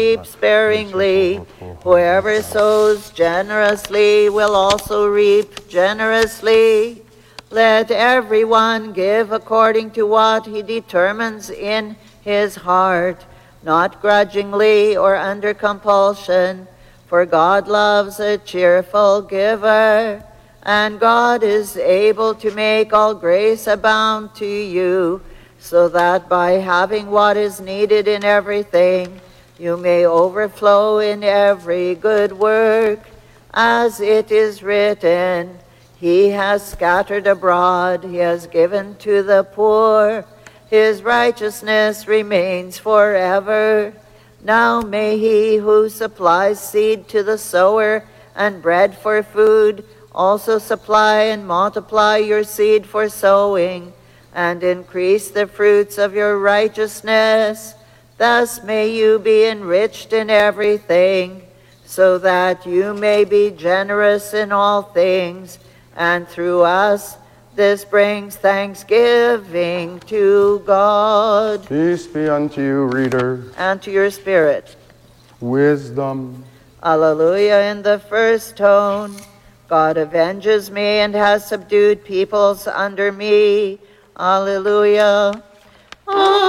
reap sparingly. Whoever sows generously will also reap generously. Let everyone give according to what he determines in his heart, not grudgingly or under compulsion, for God loves a cheerful giver, and God is able to make all grace abound to you, so that by having what is needed in everything, you may overflow in every good work, as it is written, He has scattered abroad, He has given to the poor, His righteousness remains forever. Now may He who supplies seed to the sower and bread for food also supply and multiply your seed for sowing, and increase the fruits of your righteousness. Thus may you be enriched in everything, so that you may be generous in all things, and through us this brings thanksgiving to God. Peace be unto you, reader. And to your spirit. Wisdom. Alleluia in the first tone. God avenges me and has subdued peoples under me. Alleluia.